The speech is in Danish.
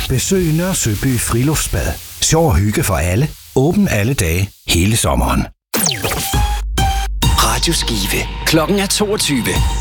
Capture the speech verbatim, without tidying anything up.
Besøg Nørre Søby Friluftsbad. Sjov og hygge for alle. Åben alle dage, hele sommeren. Radio Skive. Klokken er toogtyve.